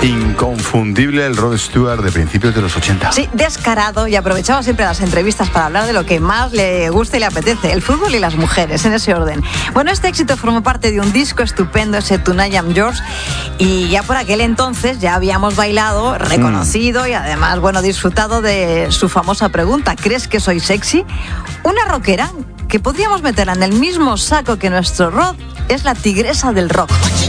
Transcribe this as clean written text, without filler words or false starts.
Inconfundible el Rod Stewart de principios de los 80. Sí, descarado, y aprovechaba siempre las entrevistas para hablar de lo que más le gusta y le apetece, el fútbol y las mujeres, en ese orden. Bueno, este éxito formó parte de un disco estupendo, ese Tonight I'm Yours, y ya por aquel entonces ya habíamos bailado, reconocido y además, bueno, disfrutado de su famosa pregunta: ¿crees que soy sexy? Una rockera que podríamos meterla en el mismo saco que nuestro Rod es la tigresa del rock.